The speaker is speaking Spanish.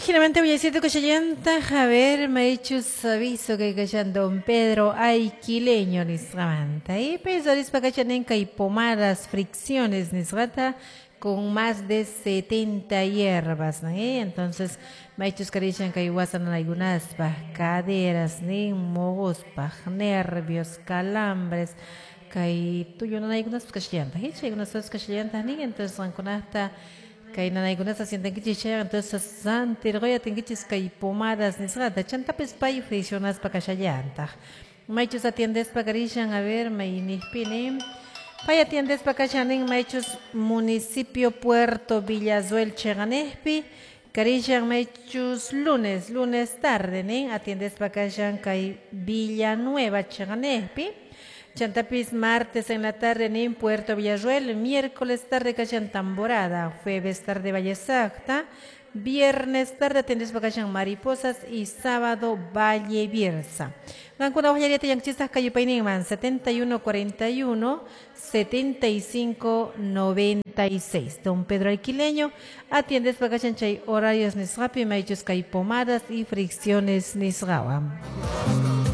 Generalmente voy a decir que llanta, a ver, me ha hecho aviso que callan don Pedro Aiquileño nisramanta. Y pesoris para callan y pomadas fricciones nisrata con más de 70 hierbas, ¿no? Entonces, me ha hecho que iguasan algunas caderas, ni mogos, nervios, calambres, que tú yo no hay algunas cachallantas, hay algunas cachallantas, ni entonces con hasta kay nanay ko na sa sintang kichicha entonces sa santir ko yating kichis kay pomadas ni srata chanta pes pay frisionas pa kasyayanta maychus atiendes pa karishan a ver may nispini pay atiendes pa kasyaning maychus municipio Puerto Villazuel Cheganespi karishan maychus lunes tarde ni atiendes pa kasyan kay Villanueva Cheganespi Chantapis martes en la tarde en Puerto Villarruel, miércoles tarde Cachan Tamborada, jueves tarde Valle Sacta, viernes tarde atendes Cachan Mariposas y sábado Valle Bierza. Rancuna Ojarieta Yanchistas Calle Painiman 7141 7596. Don Pedro Alquileño atiendes Cachan Chay horarios Nisrapi, Maichus Cay Pomadas y fricciones Nisrawa.